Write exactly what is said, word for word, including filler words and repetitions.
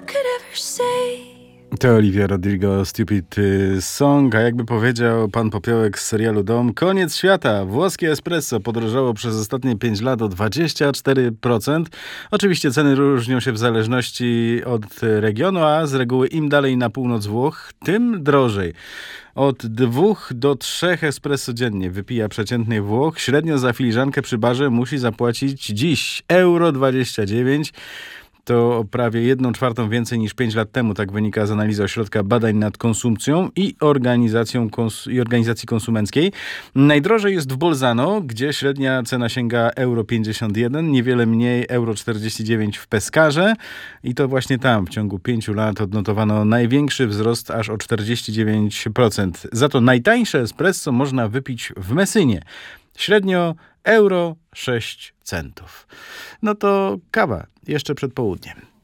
could ever say. To Olivia Rodrigo, Stupid Song, a jakby powiedział pan Popiołek z serialu Dom, koniec świata. Włoskie espresso podrożało przez ostatnie pięć lat o dwadzieścia cztery procent. Oczywiście ceny różnią się w zależności od regionu, a z reguły im dalej na północ Włoch, tym drożej. Od dwóch do trzech espresso dziennie wypija przeciętny Włoch. Średnio za filiżankę przy barze musi zapłacić dziś euro dwadzieścia dziewięć. To o prawie jedną czwartą więcej niż pięć lat temu, tak wynika z analizy Ośrodka Badań nad Konsumpcją i, organizacją kons- i Organizacji Konsumenckiej. Najdrożej jest w Bolzano, gdzie średnia cena sięga euro pięćdziesiąt jeden, niewiele mniej euro czterdzieści dziewięć w Pescarze i to właśnie tam w ciągu pięciu lat odnotowano największy wzrost aż o czterdzieści dziewięć procent. Za to najtańsze espresso można wypić w Messynie. Średnio euro sześć centów. No to kawa jeszcze przed południem.